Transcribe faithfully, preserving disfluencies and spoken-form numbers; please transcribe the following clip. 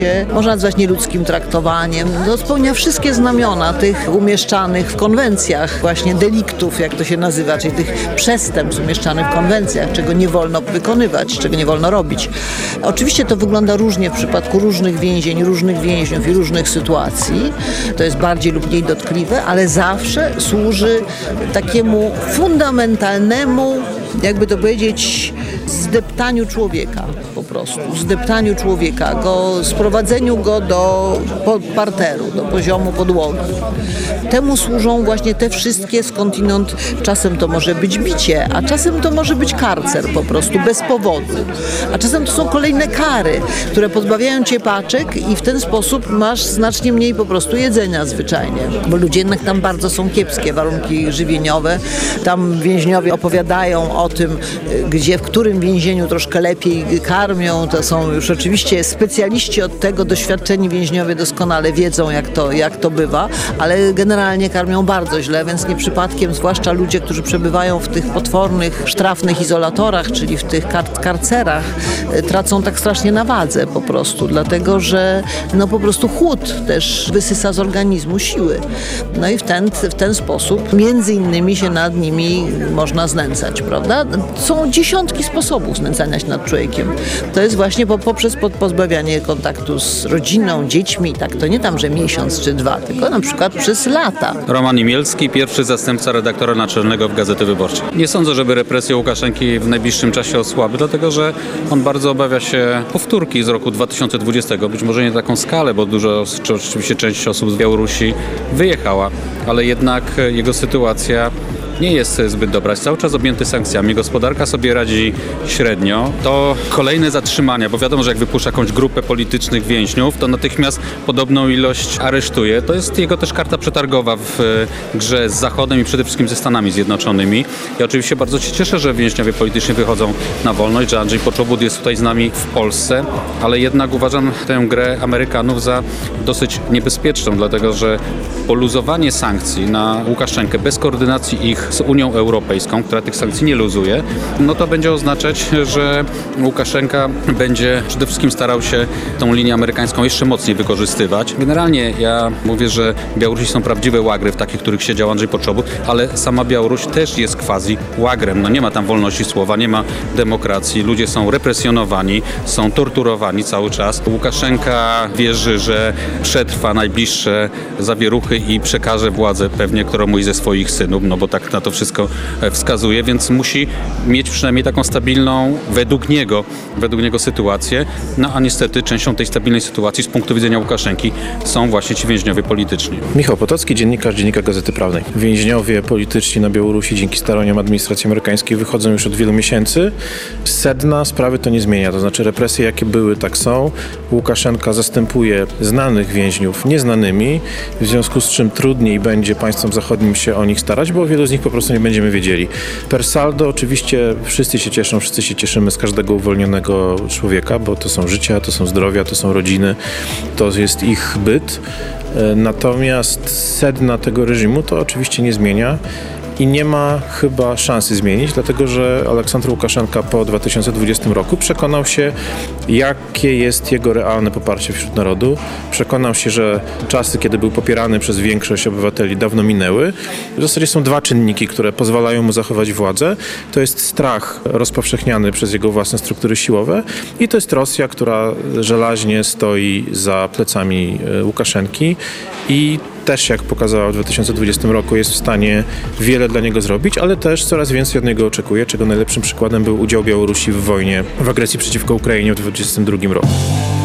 można nazwać nieludzkim traktowaniem. To spełnia wszystkie znamiona tych umieszczanych w konwencjach właśnie deliktów, jak to się nazywa, czyli tych przestępstw umieszczanych w konwencjach, czego nie wolno wykonywać, czego nie wolno robić. Oczywiście to wygląda różnie w przypadku różnych więzień, różnych więźniów i różnych sytuacji. To jest bardziej lub mniej dotkliwe, ale zawsze służy takiemu fundamentalnemu, jakby to powiedzieć, zdeptaniu człowieka po prostu, zdeptaniu człowieka, go, sprowadzeniu go do parteru, do poziomu podłogi. Temu służą właśnie te wszystkie skądinąd, czasem to może być bicie, a czasem to może być karcer po prostu, bez powodu. A czasem to są kolejne kary, które pozbawiają cię paczek i w ten sposób masz znacznie mniej po prostu jedzenia zwyczajnie. Bo ludzie jednak tam bardzo są kiepskie, warunki żywieniowe. Tam więźniowie opowiadają o tym, gdzie, w którym więzieniu troszkę lepiej karmią. To są już oczywiście specjaliści od tego, doświadczeni więźniowie doskonale wiedzą, jak to, jak to bywa, ale generalnie karmią bardzo źle, więc nie przypadkiem, zwłaszcza ludzie, którzy przebywają w tych potwornych, sztrafnych izolatorach, czyli w tych kar- karcerach, tracą tak strasznie na wadze po prostu, dlatego że no po prostu chłód też wysysa z organizmu siły. No i w ten, w ten sposób między innymi się nad nimi można znęcać, prawda? Są dziesiątki sposobów znęcania się nad człowiekiem. To jest właśnie po, poprzez pozbawianie kontaktu z rodziną, dziećmi, tak, to nie tam, że miesiąc czy dwa, tylko na przykład przez lata. Roman Imielski, pierwszy zastępca redaktora naczelnego w Gazety Wyborczej. Nie sądzę, żeby represje Łukaszenki w najbliższym czasie osłabły, dlatego że on bardzo obawia się powtórki z roku dwa tysiące dwudziestego. Być może nie taką skalę, bo dużo, czy oczywiście część osób z Białorusi wyjechała, ale jednak jego sytuacja nie jest zbyt dobra. Jest cały czas objęty sankcjami. Gospodarka sobie radzi średnio. To kolejne zatrzymania, bo wiadomo, że jak wypuszcza jakąś grupę politycznych więźniów, to natychmiast podobną ilość aresztuje. To jest jego też karta przetargowa w grze z Zachodem i przede wszystkim ze Stanami Zjednoczonymi. Ja oczywiście bardzo się cieszę, że więźniowie polityczni wychodzą na wolność, że Andrzej Poczobut jest tutaj z nami w Polsce, ale jednak uważam tę grę Amerykanów za dosyć niebezpieczną, dlatego że poluzowanie sankcji na Łukaszenkę bez koordynacji ich z Unią Europejską, która tych sankcji nie luzuje, no to będzie oznaczać, że Łukaszenka będzie przede wszystkim starał się tą linię amerykańską jeszcze mocniej wykorzystywać. Generalnie ja mówię, że Białorusi są prawdziwe łagry, w takich, których siedział Andrzej Poczobut, ale sama Białoruś też jest quasi łagrem. No nie ma tam wolności słowa, nie ma demokracji, ludzie są represjonowani, są torturowani cały czas. Łukaszenka wierzy, że przetrwa najbliższe zawieruchy i przekaże władzę pewnie któremuś ze swoich synów, no bo tak na to wszystko wskazuje, więc musi mieć przynajmniej taką stabilną, według niego, według niego sytuację. No a niestety częścią tej stabilnej sytuacji z punktu widzenia Łukaszenki są właśnie ci więźniowie polityczni. Michał Potocki, dziennikarz Dziennika Gazety Prawnej. Więźniowie polityczni na Białorusi dzięki staraniom administracji amerykańskiej wychodzą już od wielu miesięcy. Sedna sprawy to nie zmienia, to znaczy represje jakie były, tak są. Łukaszenka zastępuje znanych więźniów nieznanymi, w związku z czym trudniej będzie państwom zachodnim się o nich starać, bo wielu z nich po prostu nie będziemy wiedzieli. Per saldo oczywiście wszyscy się cieszą, wszyscy się cieszymy z każdego uwolnionego człowieka, bo to są życia, to są zdrowia, to są rodziny, to jest ich byt. Natomiast sedna tego reżimu to oczywiście nie zmienia i nie ma chyba szansy zmienić, dlatego że Aleksander Łukaszenka po dwa tysiące dwudziestym roku przekonał się, jakie jest jego realne poparcie wśród narodu. Przekonał się, że czasy, kiedy był popierany przez większość obywateli, dawno minęły. W zasadzie są dwa czynniki, które pozwalają mu zachować władzę. To jest strach rozpowszechniany przez jego własne struktury siłowe i to jest Rosja, która żelaźnie stoi za plecami Łukaszenki i też, jak pokazała w dwa tysiące dwudziestym roku, jest w stanie wiele dla niego zrobić, ale też coraz więcej od niego oczekuje, czego najlepszym przykładem był udział Białorusi w wojnie, w agresji przeciwko Ukrainie w dwa tysiące dwudziestym drugim roku.